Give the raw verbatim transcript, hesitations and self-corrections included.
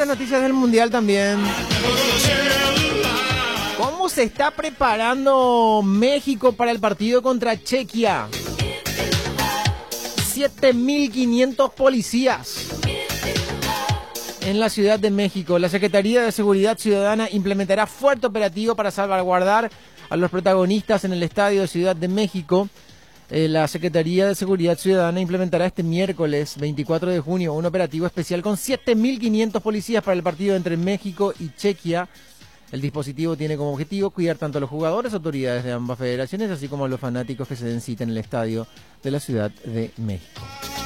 algunas noticias del Mundial también. ¿Cómo se está preparando México para el partido contra Chequia? siete mil quinientos policías en la Ciudad de México. La Secretaría de Seguridad Ciudadana implementará fuerte operativo para salvaguardar a los protagonistas en el Estadio de Ciudad de México. Eh, la Secretaría de Seguridad Ciudadana implementará este miércoles veinticuatro de junio un operativo especial con siete mil quinientos policías para el partido entre México y Chequia. El dispositivo tiene como objetivo cuidar tanto a los jugadores, autoridades de ambas federaciones, así como a los fanáticos que se den cita en el estadio de la Ciudad de México.